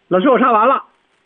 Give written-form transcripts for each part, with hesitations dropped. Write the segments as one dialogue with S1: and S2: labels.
S1: 老师，我唱完了。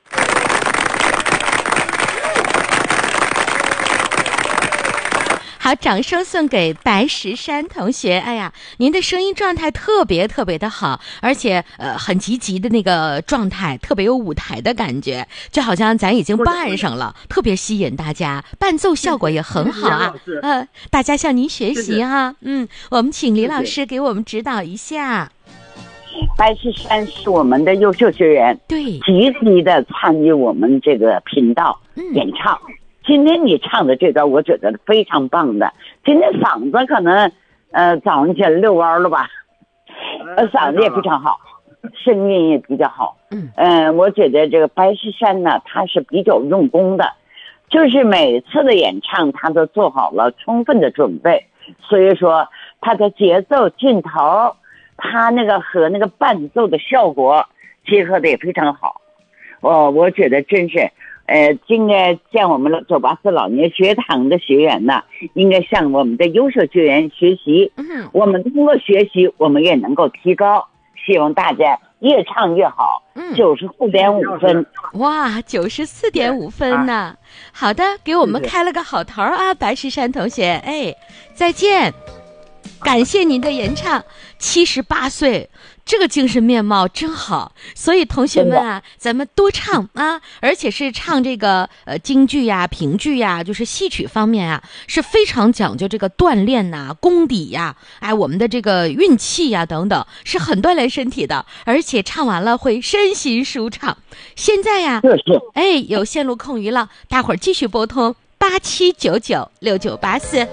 S2: 好，掌声送给白石山同学。哎呀，您的声音状态特别特别的好，而且很积极的那个状态，特别有舞台的感觉，就好像咱已经伴上了，特别吸引大家，伴奏效果也很好啊。大家向您学习哈。我们请李老师给我们指导一下。
S3: 白石山是我们的优秀学员，
S2: 对，
S3: 积极的参与我们这个频道演唱。今天你唱的这段我觉得非常棒的，今天嗓子可能早上起来遛弯了吧，嗓子也非常好，声音也比较好。我觉得这个白石山呢，他是比较用功的，就是每次的演唱他都做好了充分的准备，所以说他的节奏劲头，他那个和那个伴奏的效果结合的也非常好。我觉得真是应该向我们984老年学堂的学员呢，应该向我们的优秀学员学习。我们通过学习，我们也能够提高。希望大家越唱越好。94.5分。
S2: 哇，94.5分呢。好的，给我们开了个好头啊，白石山同学。哎，再见。感谢您的演唱，78岁，这个精神面貌真好。所以同学们啊，咱们多唱啊，而且是唱这个京剧呀、评剧呀，就是戏曲方面啊，是非常讲究这个锻炼呐、功底呀，哎，我们的这个运气呀等等，是很锻炼身体的，而且唱完了会身心舒畅。现在呀，哎，有线路空余了，大伙儿继续拨通87996984。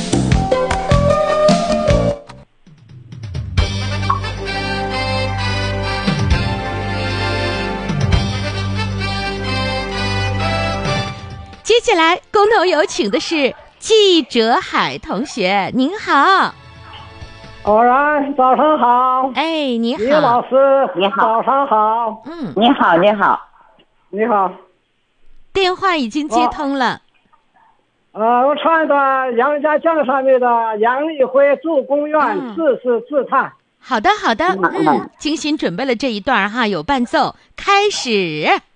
S2: 接下来共同有请的是季哲海同学，您好。
S1: 偶然，早上好。
S2: 哎，你好，
S1: 李老师，
S3: 你好，
S1: 早上好。
S3: 你好，你好，
S1: 你好。
S2: 电话已经接通了。
S1: 我唱一段杨家将上面的《杨丽辉住公园自是自叹》。
S2: 好的，好的，精心准备了这一段哈，有伴奏，开始。